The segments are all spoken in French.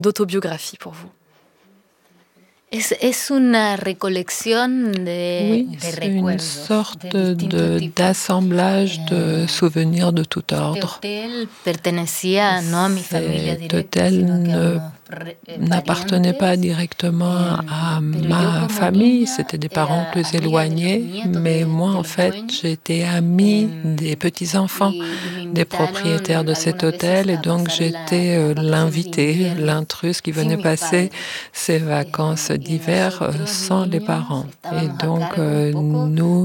d'autobiographie pour vous? Es una recolección Oui, c'est une sorte d'assemblage de souvenirs de tout ordre. Cet hôtel n'appartenait pas directement à ma famille, c'était des parents plus éloignés, mais moi, en fait, j'étais amie des petits-enfants des propriétaires de cet hôtel, et donc j'étais l'invité, l'intrus qui venait passer ses vacances d'hiver sans les parents. Et donc nous,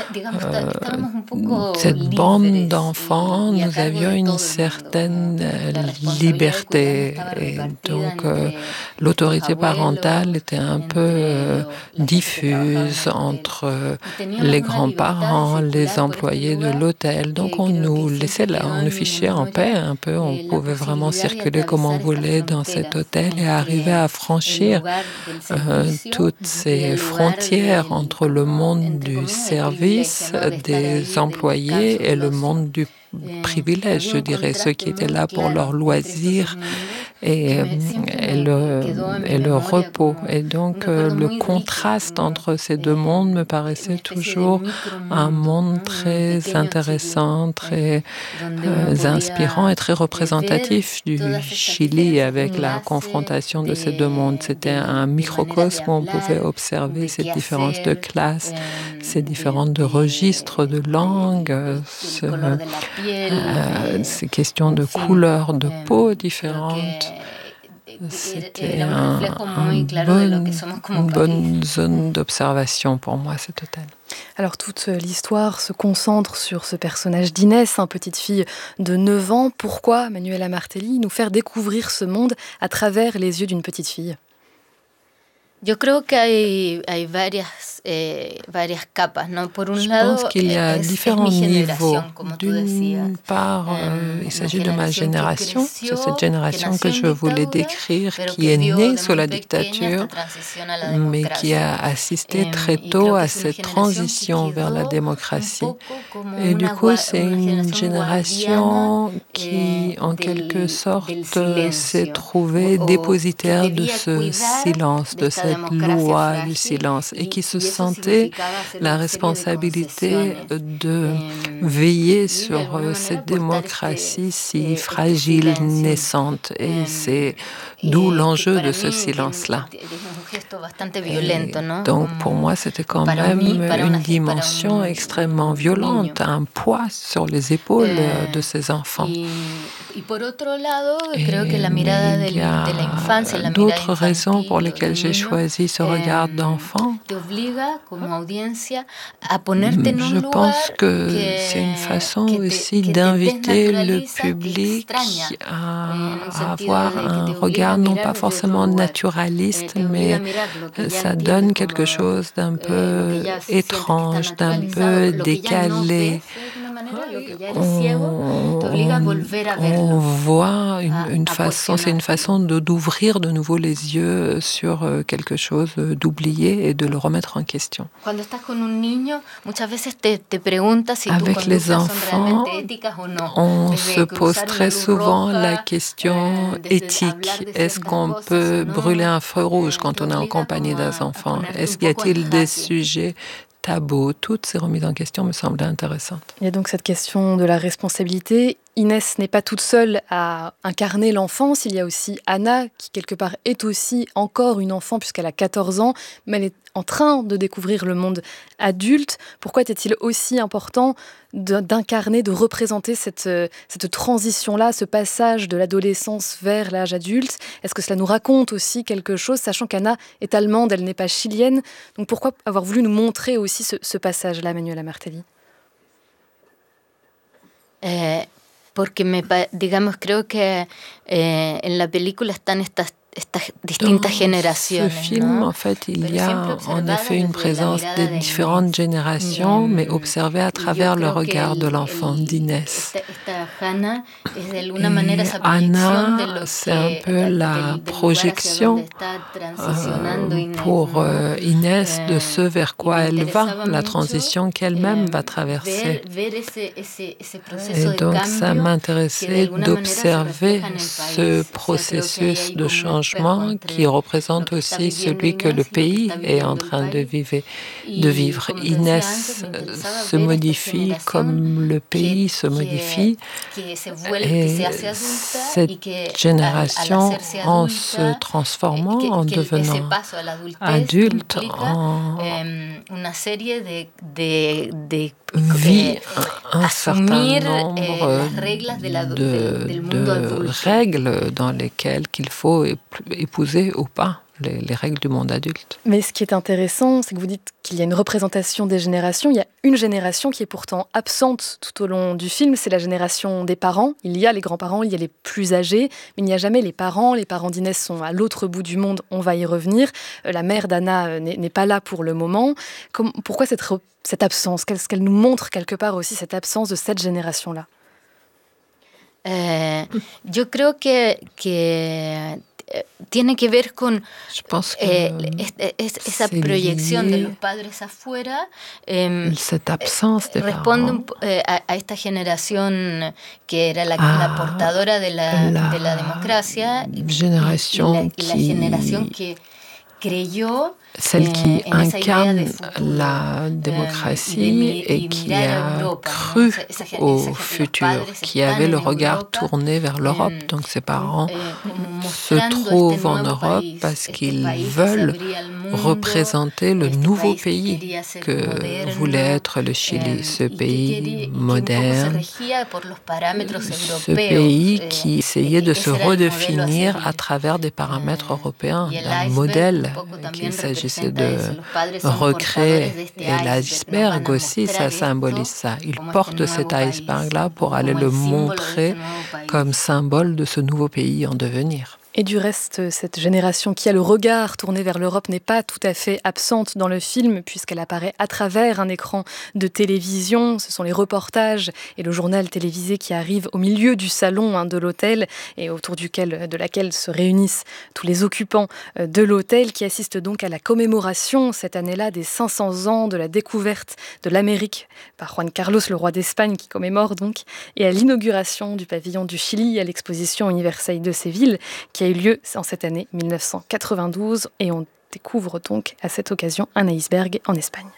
cette bande d'enfants, nous avions une certaine liberté, et donc l'autorité parentale était un peu diffuse entre les grands-parents, les employés de l'hôtel. Donc on nous laissait là, on nous fichait en paix un peu, on pouvait vraiment circuler comme on voulait dans cet hôtel et arriver à franchir toutes ces frontières entre le monde du service des employés et le monde du privilège, je dirais, ceux qui étaient là pour leur loisir et le repos. Et donc, le contraste entre ces deux mondes me paraissait toujours un monde très intéressant, très inspirant et très représentatif du Chili avec la confrontation de ces deux mondes. C'était un microcosme où on pouvait observer ces différences de classe, ces différences de registres, de langue, ces questions de couleurs de peau différentes. C'était une bonne zone d'observation pour moi, cet hôtel. Alors toute l'histoire se concentre sur ce personnage d'Inès, petite fille de 9 ans. Pourquoi Manuela Martelli nous faire découvrir ce monde à travers les yeux d'une petite fille? Yo creo que hay varias capas, ¿no? Por un lado, je pense qu'il y a différents niveaux. D'une part, il s'agit de ma génération, c'est cette génération que je voulais décrire, qui est née sous la dictature, mais qui a assisté très tôt à cette transition vers la démocratie. Et du coup, c'est une génération qui, en quelque sorte, s'est trouvée dépositaire de ce silence, de cette loi du silence, et qui se sentait la responsabilité de veiller sur cette démocratie si fragile, naissante. Et c'est d'où l'enjeu de ce silence-là. Donc pour moi, c'était quand même une dimension extrêmement violente, un poids sur les épaules de ces enfants. Et il y a d'autres raisons pour lesquelles j'ai choisi ce regard d'enfant. Je pense que c'est une façon aussi d'inviter le public à avoir un regard non pas forcément naturaliste, mais ça donne quelque chose d'un peu étrange, d'un peu décalé. On voit une façon, c'est une façon d'ouvrir de nouveau les yeux sur quelque chose d'oublié et de le remettre en question. Avec les enfants, on se pose très souvent la question éthique. Est-ce qu'on peut brûler un feu rouge quand on est en compagnie d'un enfant? Est-ce qu'il y a-t-il des sujets tabous? Toutes ces remises en question me semblent intéressantes. Il y a donc cette question de la responsabilité. Inès n'est pas toute seule à incarner l'enfance. Il y a aussi Anna, qui quelque part est aussi encore une enfant puisqu'elle a 14 ans, mais elle est en train de découvrir le monde adulte. Pourquoi était-il aussi important d'incarner, de représenter cette transition-là, ce passage de l'adolescence vers l'âge adulte? Est-ce que cela nous raconte aussi quelque chose, sachant qu'Anna est allemande, elle n'est pas chilienne? Donc pourquoi avoir voulu nous montrer aussi ce passage-là, Manuela Martelli? Porque creo que en la película están estas distintas generaciones. Ce film, en fait, il y a en effet une présence des différentes générations, mais observée à travers le regard de l'enfant d'Inès. Anna, c'est un peu la projection pour Inès de ce vers quoi elle va, la transition qu'elle-même va traverser. Et donc, ça m'intéressait d'observer ce processus de changement changement qui représente aussi celui que le pays est en train de vivre. Inès se modifie comme le pays se modifie et cette génération, en se transformant, en devenant adulte, vit un certain nombre de règles dans lesquelles il faut épouser ou pas les règles du monde adulte. Mais ce qui est intéressant, c'est que vous dites qu'il y a une représentation des générations. Il y a une génération qui est pourtant absente tout au long du film, c'est la génération des parents. Il y a les grands-parents, il y a les plus âgés, mais il n'y a jamais les parents. Les parents d'Inès sont à l'autre bout du monde, on va y revenir. La mère d'Anna n'est pas là pour le moment. Pourquoi cette absence? Qu'est-ce qu'elle nous montre quelque part aussi, cette absence de cette génération-là? Yo creo que tiene que ver con esa proyección de los padres afuera. Cette absence des responde a esta generación que era la portadora de la democracia génération y la generación que creyó celle qui incarne la démocratie et qui a cru au futur, qui avait le regard tourné vers l'Europe. Donc ses parents se trouvent en Europe parce qu'ils veulent représenter le nouveau pays que voulait être le Chili, ce pays moderne, ce pays qui essayait de se redéfinir à travers des paramètres européens, d'un modèle qu'il s'agissait de recréer. Et l'iceberg aussi, ça symbolise ça. Il porte cet iceberg-là pour aller le montrer comme symbole de ce nouveau pays en devenir. Et du reste, cette génération qui a le regard tourné vers l'Europe n'est pas tout à fait absente dans le film, puisqu'elle apparaît à travers un écran de télévision. Ce sont les reportages et le journal télévisé qui arrivent au milieu du salon de l'hôtel et autour de laquelle se réunissent tous les occupants de l'hôtel, qui assistent donc à la commémoration cette année-là des 500 ans de la découverte de l'Amérique par Juan Carlos, le roi d'Espagne, qui commémore donc, et à l'inauguration du pavillon du Chili à l'exposition universelle de Séville, qui a eu lieu en cette année 1992, et on découvre donc à cette occasion un iceberg en Espagne.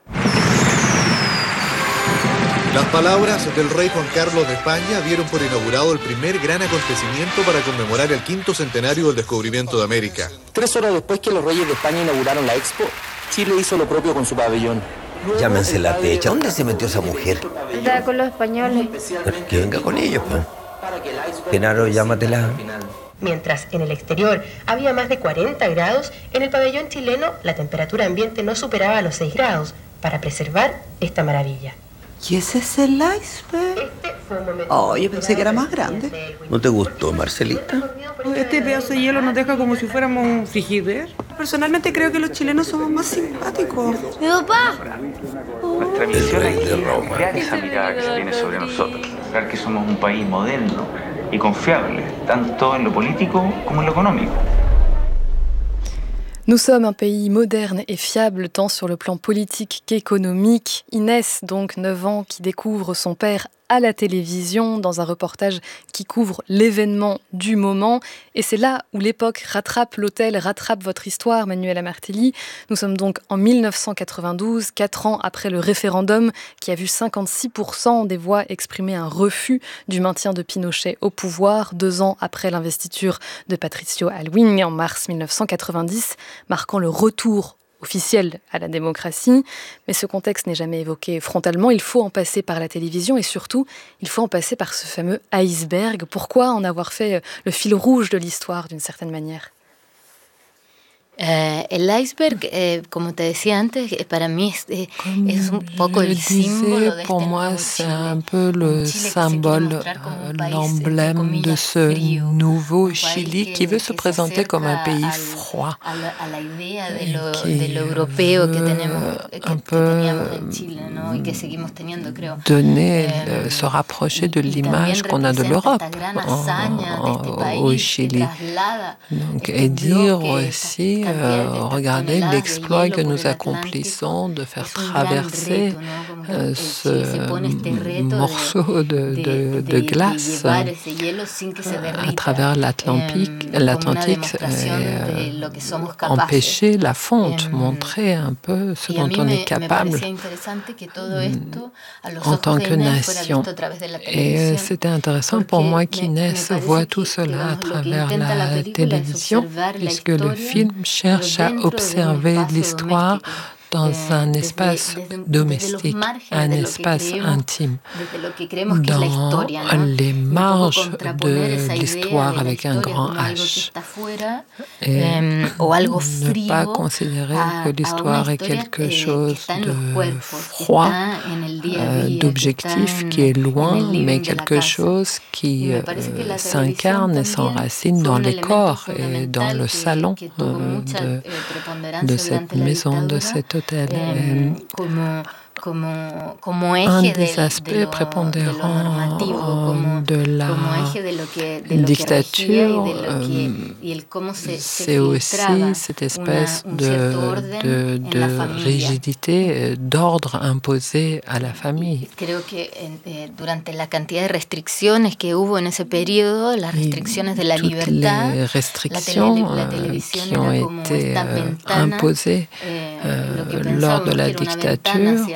Las palabras del rey Juan Carlos de España dieron por inaugurado el primer gran acontecimiento para conmemorar el 5º centenario del descubrimiento de América. 3 horas después que los reyes de España inauguraron la Expo, Chile hizo lo propio con su pabellón. Llámense la techa. ¿Dónde se metió esa mujer? Está con los españoles. Que venga con ellos, pues. Genaro, llámatela. Mientras en el exterior había más de 40 grados, en el pabellón chileno la temperatura ambiente no superaba los 6 grados para preservar esta maravilla. ¿Y ese es el iceberg? Oh, yo pensé que era más grande. ¿No te gustó, Marcelita? Este pedazo de hielo nos deja como si fuéramos un frigider. Personalmente creo que los chilenos somos más simpáticos. ¡Mi papá! Nuestra misión es crear esa mirada que se tiene sobre nosotros. Mostrar que somos un país moderno y confiable, tanto en lo político como en lo économique. Nous sommes un pays moderne et fiable tant sur le plan politique qu'économique. Inès, donc 9 ans, qui découvre son père à la télévision dans un reportage qui couvre l'événement du moment. Et c'est là où l'époque rattrape l'hôtel, rattrape votre histoire, Manuela Martelli. Nous sommes donc en 1992, 4 ans après le référendum qui a vu 56% des voix exprimer un refus du maintien de Pinochet au pouvoir, 2 ans après l'investiture de Patricio Aylwin en mars 1990, marquant le retour officielle à la démocratie, mais ce contexte n'est jamais évoqué frontalement. Il faut en passer par la télévision et surtout, il faut en passer par ce fameux iceberg. Pourquoi en avoir fait le fil rouge de l'histoire d'une certaine manière? El iceberg, como te decía antes, para mí es un poco el símbolo de pour moi, c'est un peu le symbole, l'emblème de ce nouveau Chili qui veut se présenter comme un pays froid, qui un peu donner, se rapprocher de l'image qu'on a de l'Europe au Chili. Donc, et dire aussi regardez l'exploit que nous accomplissons de faire traverser ce morceau de glace à travers l'Atlantique, empêcher la fonte, montrer un peu ce dont on est capable en tant que nation. Et c'était intéressant pour moi qu'Inès voit tout cela à travers la télévision, puisque le film cherche à observer l'histoire dans un espace domestique, un espace intime, dans les marges de l'histoire avec un grand H. Et ne pas considérer que l'histoire est quelque chose de froid, d'objectif qui est loin, mais quelque chose qui s'incarne et s'enracine dans les corps et dans le salon de cette maison, de cet hôtel. Un des aspects prépondérants de la dictature, c'est aussi cette espèce de rigidité, d'ordre imposé à la famille. Creo que durante la cantidad de restricciones que hubo en ese periodo, las restricciones de la libertad, les restrictions qui ont été imposées lors de la dictature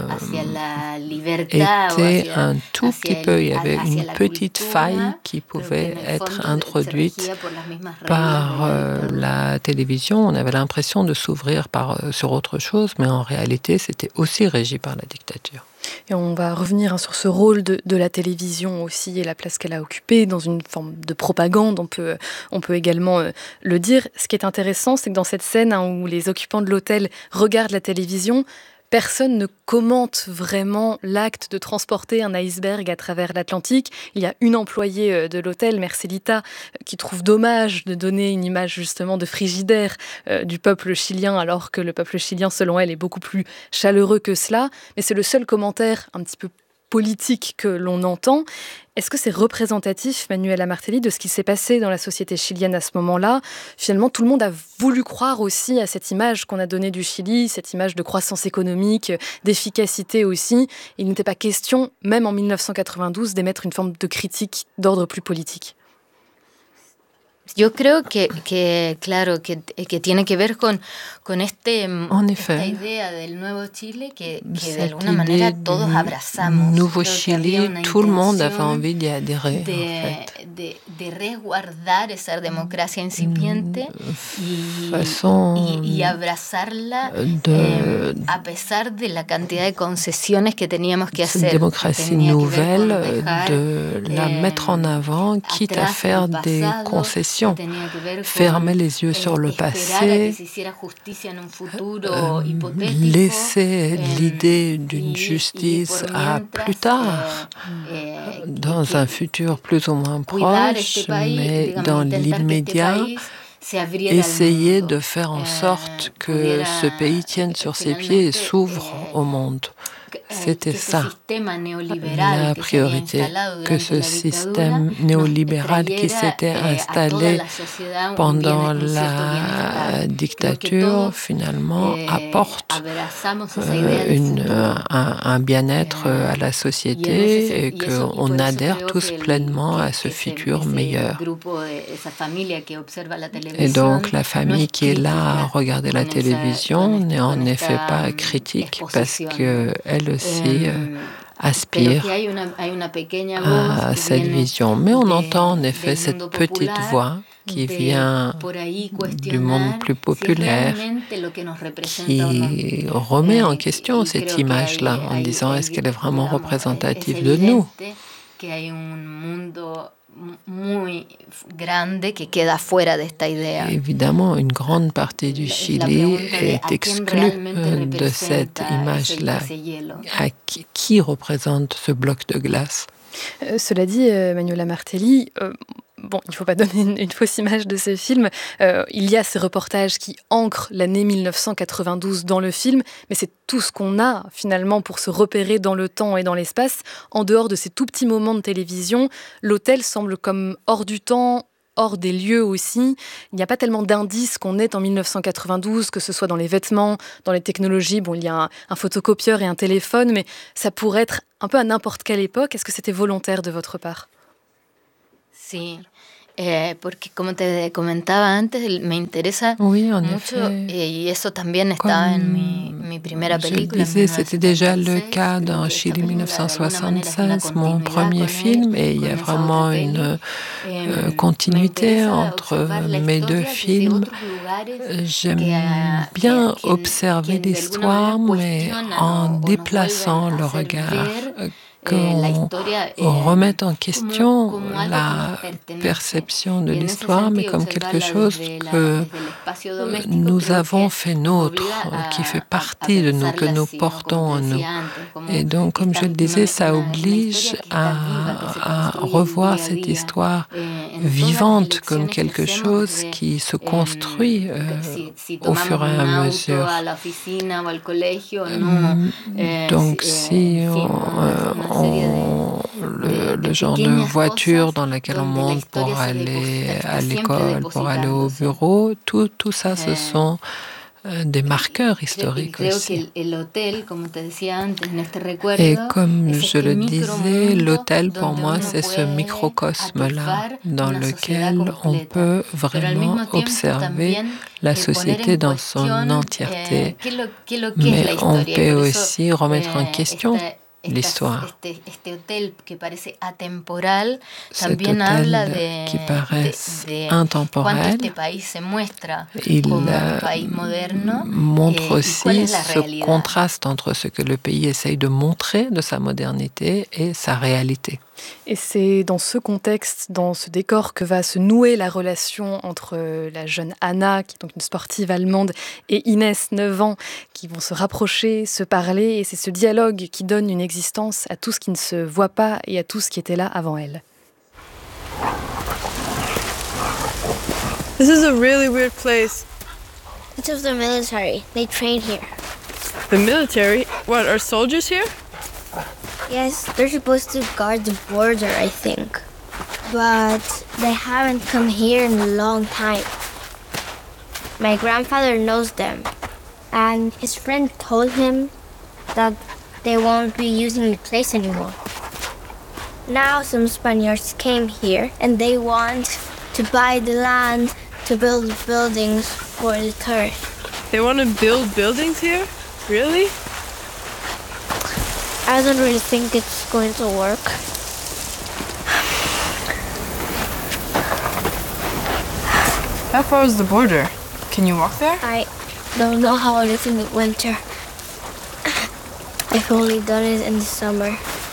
était un tout petit peu, il y avait une petite faille qui pouvait être introduite par la télévision. On avait l'impression de s'ouvrir sur autre chose, mais en réalité, c'était aussi régi par la dictature. Et on va revenir sur ce rôle de la télévision aussi et la place qu'elle a occupée dans une forme de propagande, on peut également le dire. Ce qui est intéressant, c'est que dans cette scène où les occupants de l'hôtel regardent la télévision, personne ne commente vraiment l'acte de transporter un iceberg à travers l'Atlantique. Il y a une employée de l'hôtel, Mercelita, qui trouve dommage de donner une image justement de frigidaire du peuple chilien, alors que le peuple chilien, selon elle, est beaucoup plus chaleureux que cela. Mais c'est le seul commentaire un petit peu politique que l'on entend. Est-ce que c'est représentatif, Manuela Martelly, de ce qui s'est passé dans la société chilienne à ce moment-là ? Finalement, tout le monde a voulu croire aussi à cette image qu'on a donnée du Chili, cette image de croissance économique, d'efficacité aussi. Il n'était pas question, même en 1992, d'émettre une forme de critique d'ordre plus politique. Yo creo claro, que tiene que ver con esta idea del nuevo Chile que de alguna manera todos abrazamos. Nouveau Chili, tout le monde avait envie d'y adhérer. De resguardar esa democracia incipiente y abrazarla a pesar de la cantidad de concesiones que teníamos que hacer. Cette démocratie nouvelle, de la mettre en avant, quitte à faire des concessions. Fermer les yeux sur le passé, laisser l'idée d'une justice à plus tard, dans un futur plus ou moins proche, mais dans l'immédiat, essayer de faire en sorte que ce pays tienne sur ses pieds et s'ouvre au monde. C'était ça, la priorité, que ce système néolibéral qui s'était installé pendant la dictature, finalement, apporte un bien-être à la société et qu'on adhère tous pleinement à ce futur meilleur. Et donc, la famille qui est là à regarder la télévision n'est en effet pas critique parce qu'elle aussi aspire à cette vision. Mais on entend en effet cette petite voix qui vient du monde plus populaire, qui remet en question cette image-là en disant est-ce qu'elle est vraiment représentative de nous ? Évidemment, une grande partie du Chili est exclue de cette image-là. Qui représente ce bloc de glace ? Cela dit, Manuela Martelly, il ne faut pas donner une fausse image de ce film. Il y a ces reportages qui ancrent l'année 1992 dans le film, mais c'est tout ce qu'on a finalement pour se repérer dans le temps et dans l'espace. En dehors de ces tout petits moments de télévision, l'hôtel semble comme hors du temps, hors des lieux aussi. Il n'y a pas tellement d'indices qu'on est en 1992, que ce soit dans les vêtements, dans les technologies. Bon, il y a un photocopieur et un téléphone, mais ça pourrait être un peu à n'importe quelle époque. Est-ce que c'était volontaire de votre part? Sí. Porque como te comentaba antes, me interesa mucho y eso también está en mi primera película. Je disais, c'était déjà le cas dans Chili 1976, mon premier film, et il y a vraiment une continuité entre mes deux films. J'aime bien observer l'histoire, mais en déplaçant le regard, qu'on remette en question la perception de l'histoire, mais comme quelque chose que nous avons fait nôtre, qui fait partie de nous, que nous portons en nous. Et donc, comme je le disais, ça oblige à revoir cette histoire vivante comme quelque chose qui se construit au fur et à mesure. Donc, si le genre de voiture dans laquelle on monte pour aller à l'école, pour aller au bureau, tout ça, ce sont des marqueurs historiques aussi. Et comme je le disais, l'hôtel pour moi c'est ce microcosme-là dans lequel on peut vraiment observer la société dans son entièreté. Mais on peut aussi remettre en question l'histoire. Cet hôtel qui paraît intemporel, il montre aussi ce contraste entre ce que le pays essaye de montrer de sa modernité et sa réalité. Et c'est dans ce contexte, dans ce décor, que va se nouer la relation entre la jeune Anna, qui est donc une sportive allemande, et Inès, 9 ans, qui vont se rapprocher, se parler, et c'est ce dialogue qui donne une existence à tout ce qui ne se voit pas et à tout ce qui était là avant elle. This is a really weird place. It's of the military. They train here. The military? What, are soldiers here? Yes, they're supposed to guard the border, I think. But they haven't come here in a long time. My grandfather knows them. And his friend told him that they won't be using the place anymore. Now some Spaniards came here and they want to buy the land to build buildings for the tourists. They want to build buildings here? Really? I don't really think it's going to work. How far is the border? Can you walk there? I don't know how it is in the winter. I've only done it in the summer.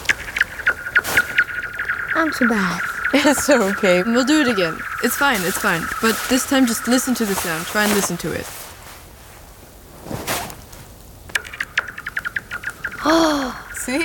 I'm too bad. It's okay. We'll do it again. It's fine. But this time just listen to the sound. Try and listen to it. Oh! See?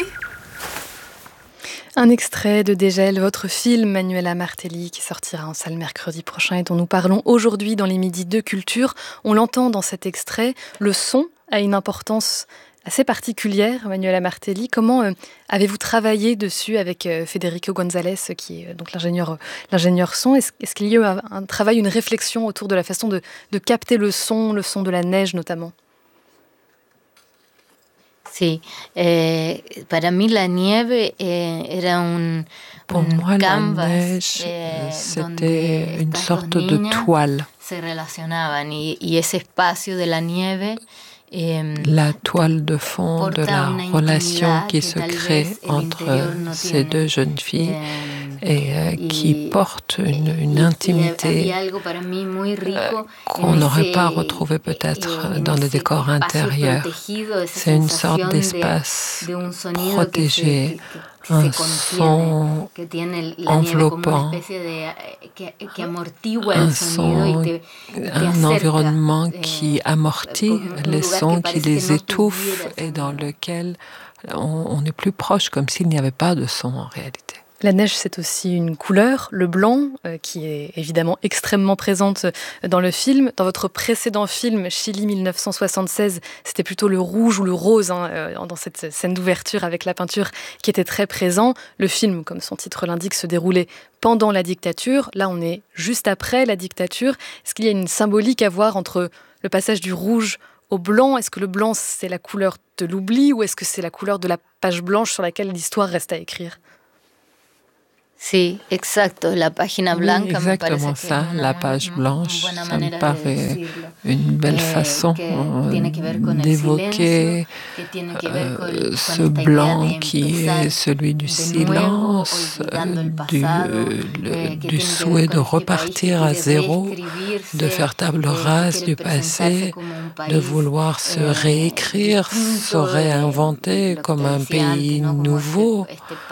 Un extrait de Dégel, votre film Manuela Martelly, qui sortira en salle mercredi prochain et dont nous parlons aujourd'hui dans les Midis de Culture. On l'entend dans cet extrait, le son a une importance assez particulière, Manuela Martelly. Comment avez-vous travaillé dessus avec Federico González, qui est donc l'ingénieur son? Est-ce qu'il y a eu un travail, une réflexion autour de la façon de capter le son de la neige notamment? Sí, para mí la nieve era Pour moi, la neige, c'était une sorte de toile. Se relacionaban y ese espacio de la nieve. La toile de fond de la relation qui se crée entre ces deux jeunes filles et qui porte une intimité qu'on n'aurait pas retrouvée peut-être dans le décor intérieur. C'est une sorte d'espace protégé, un son enveloppant, un environnement qui amortit les sons, qui les étouffe et dans lequel on est plus proche, comme s'il n'y avait pas de son en réalité. La neige, c'est aussi une couleur, le blanc, qui est évidemment extrêmement présente dans le film. Dans votre précédent film, Chili 1976, c'était plutôt le rouge ou le rose dans cette scène d'ouverture avec la peinture qui était très présent. Le film, comme son titre l'indique, se déroulait pendant la dictature. Là, on est juste après la dictature. Est-ce qu'il y a une symbolique à voir entre le passage du rouge au blanc? Est-ce que le blanc, c'est la couleur de l'oubli ou est-ce que c'est la couleur de la page blanche sur laquelle l'histoire reste à écrire? Sí, exacto. La página blanca. Exactement ça, la page blanche. Ça me paraît une belle façon d'évoquer ce blanc qui est celui du silence, du souhait de repartir à zéro, de faire table rase du passé, de vouloir se réécrire, se réinventer comme un pays nouveau.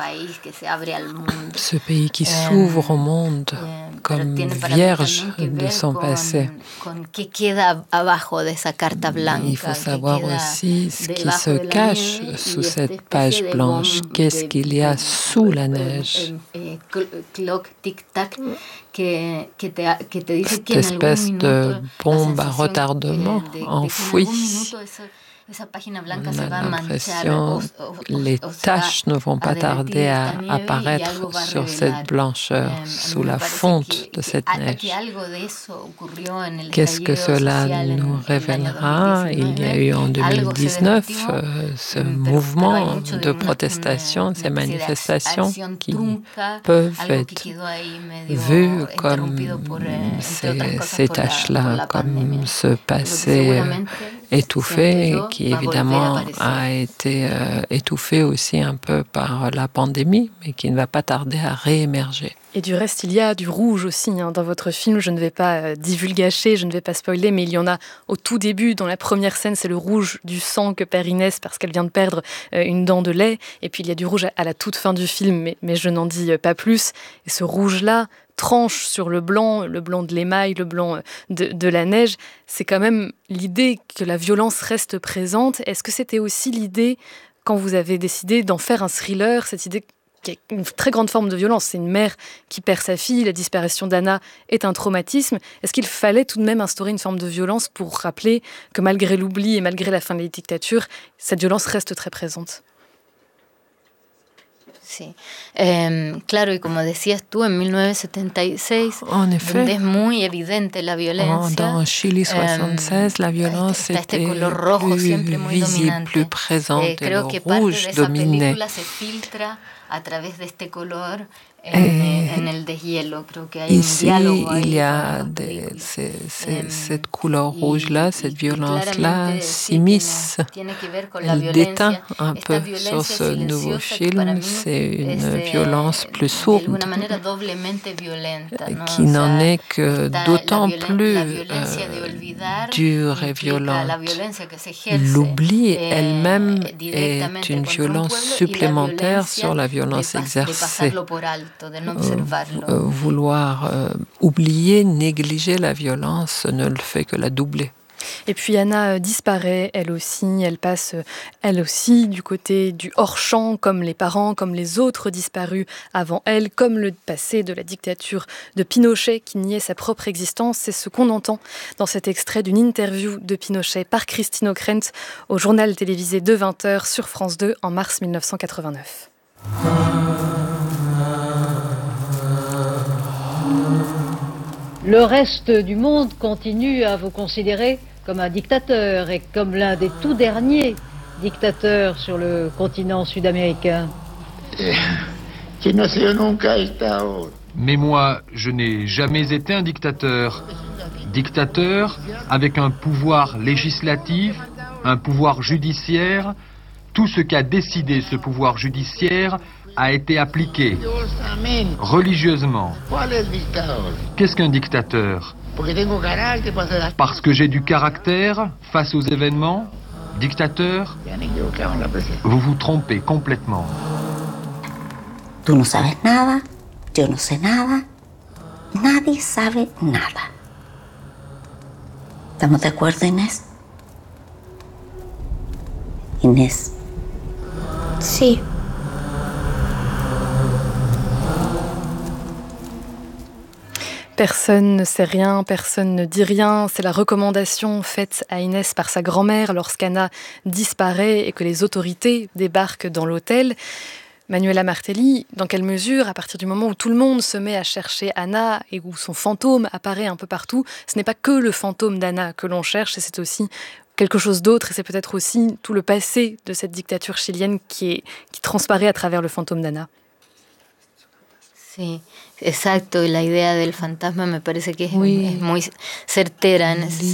Ce pays qui s'ouvre au monde comme vierge de son passé. Il faut savoir aussi ce qui se cache sous cette page blanche. Qu'est-ce qu'il y a sous la neige? Cette espèce de bombe à retardement enfouie. On a l'impression que les taches ne vont pas tarder à apparaître sur cette blancheur, sous la fonte de cette neige. Qu'est-ce que cela nous révélera? Il y a eu en 2019 ce mouvement de protestation, ces manifestations qui peuvent être vues comme ces taches-là, comme ce passé étouffé, qui évidemment a été étouffé aussi un peu par la pandémie, mais qui ne va pas tarder à réémerger. Et du reste, il y a du rouge aussi dans votre film. Je ne vais pas divulgacher, je ne vais pas spoiler, mais il y en a au tout début, dans la première scène, c'est le rouge du sang que perd Inès parce qu'elle vient de perdre une dent de lait. Et puis il y a du rouge à la toute fin du film, mais je n'en dis pas plus. Et ce rouge-là tranche sur le blanc de l'émail, le blanc de la neige. C'est quand même l'idée que la violence reste présente. Est-ce que c'était aussi l'idée, quand vous avez décidé d'en faire un thriller, cette idée qu'il y a une très grande forme de violence? C'est une mère qui perd sa fille, la disparition d'Anna est un traumatisme. Est-ce qu'il fallait tout de même instaurer une forme de violence pour rappeler que malgré l'oubli et malgré la fin de la dictature, cette violence reste très présente? Sí. Claro, y como decías tú, en 1976, en effet, es muy evidente la violencia. Dans Chili 76, la violence était plus visible, plus présente, et le rouge dominait. A través de este color en el deshielo. Creo que hay ici, un diálogo il y a cette couleur rouge-là, cette violence-là s'immisce. Elle déteint un peu sur ce nouveau film. C'est une violence plus sourde, qui n'en est que d'autant plus dure et violente. L'oubli elle-même est une violence supplémentaire sur la violence exercée. Vouloir oublier, négliger la violence ne le fait que la doubler. Et puis Anna disparaît, elle aussi, elle passe elle aussi du côté du hors-champ, comme les parents, comme les autres disparus avant elle, comme le passé de la dictature de Pinochet qui niait sa propre existence. C'est ce qu'on entend dans cet extrait d'une interview de Pinochet par Christine Ockrent au journal télévisé de 20h sur France 2 en mars 1989. Le reste du monde continue à vous considérer comme un dictateur et comme l'un des tout derniers dictateurs sur le continent sud-américain. Mais moi, je n'ai jamais été un dictateur. Dictateur avec un pouvoir législatif, un pouvoir judiciaire. Tout ce qu'a décidé ce pouvoir judiciaire a été appliqué religieusement. Qu'est-ce qu'un dictateur? Parce que j'ai du caractère face aux événements. Dictateur? Vous vous trompez complètement. Tú no sabes nada, yo no sé nada, nadie sabe nada. ¿Estamos de acuerdo, Inés? Inés. Sí. Personne ne sait rien, personne ne dit rien. C'est la recommandation faite à Inès par sa grand-mère lorsqu'Anna disparaît et que les autorités débarquent dans l'hôtel. Manuela Martelli, dans quelle mesure, à partir du moment où tout le monde se met à chercher Anna et où son fantôme apparaît un peu partout, ce n'est pas que le fantôme d'Anna que l'on cherche, et c'est aussi quelque chose d'autre, et c'est peut-être aussi tout le passé de cette dictature chilienne qui transparaît à travers le fantôme d'Anna. Sí, exacto. Y la idea del fantasma me parece que es muy certera en ese